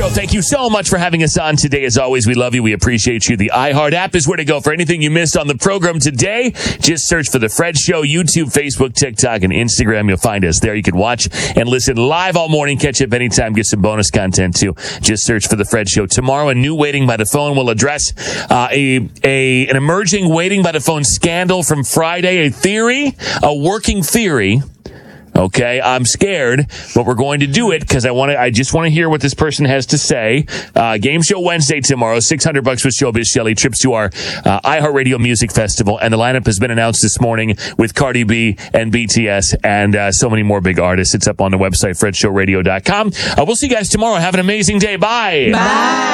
Show. Thank you so much for having us on today. As always, we love you. We appreciate you. The iHeart app is where to go for anything you missed on the program today. Just search for The Fred Show, YouTube, Facebook, TikTok, and Instagram. You'll find us there. You can watch and listen live all morning. Catch up anytime. Get some bonus content, too. Just search for The Fred Show. Tomorrow, a new Waiting by the Phone will address an emerging Waiting by the Phone scandal from Friday. A working theory. Okay, I'm scared, but we're going to do it because I just want to hear what this person has to say. Game Show Wednesday tomorrow, $600 with Showbiz Shelley, trips to our iHeartRadio Music Festival, and the lineup has been announced this morning with Cardi B and BTS and so many more big artists. It's up on the website, fredshowradio.com. We'll see you guys tomorrow. Have an amazing day. Bye. Bye.